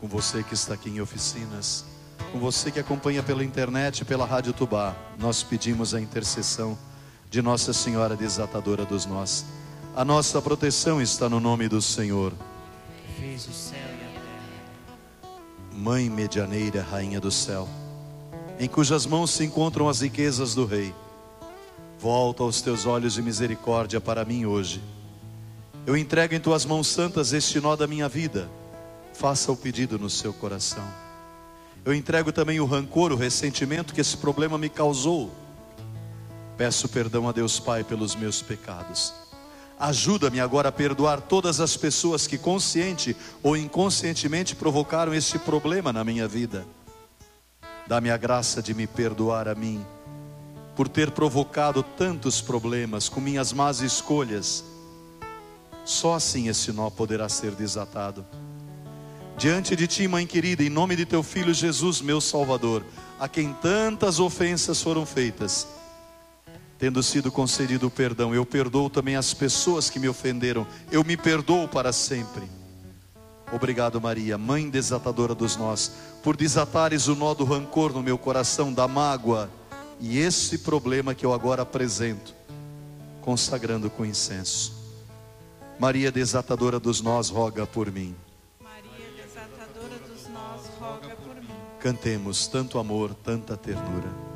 com você que está aqui em oficinas, com você que acompanha pela internet, pela Rádio Tubá. Nós pedimos a intercessão de Nossa Senhora Desatadora dos Nós. A nossa proteção está no nome do Senhor. Fez o céu e a terra. Mãe medianeira, Rainha do céu, em cujas mãos se encontram as riquezas do Rei, volta aos teus olhos de misericórdia para mim hoje. Eu entrego em tuas mãos santas este nó da minha vida. Faça o pedido no seu coração. Eu entrego também o rancor, o ressentimento que esse problema me causou. Peço perdão a Deus Pai pelos meus pecados. Ajuda-me agora a perdoar todas as pessoas que consciente ou inconscientemente provocaram este problema na minha vida. Dá-me a graça de me perdoar a mim, por ter provocado tantos problemas com minhas más escolhas. Só assim esse nó poderá ser desatado. Diante de ti, Mãe querida, em nome de teu Filho Jesus, meu Salvador, a quem tantas ofensas foram feitas, tendo sido concedido o perdão, eu perdoo também as pessoas que me ofenderam. Eu me perdoo para sempre. Obrigado, Maria, Mãe desatadora dos nós, por desatares o nó do rancor no meu coração, da mágoa, e esse problema que eu agora apresento, consagrando com incenso. Maria desatadora dos nós, roga por mim. Maria desatadora dos nós, roga por mim. Cantemos tanto amor, tanta ternura.